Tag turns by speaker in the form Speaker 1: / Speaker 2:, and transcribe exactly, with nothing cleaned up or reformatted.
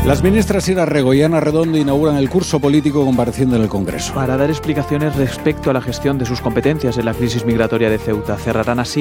Speaker 1: Las ministras Ira Rego y Ana Redondo inauguran el curso político compareciendo en el Congreso.
Speaker 2: Para dar explicaciones respecto a la gestión de sus competencias en la crisis migratoria de Ceuta. Cerrarán así